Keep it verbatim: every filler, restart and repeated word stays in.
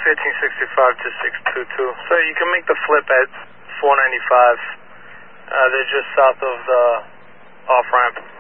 eighteen sixty-five to six two two. So you can make the flip at four ninety-five. Uh, they're just south of the off-ramp.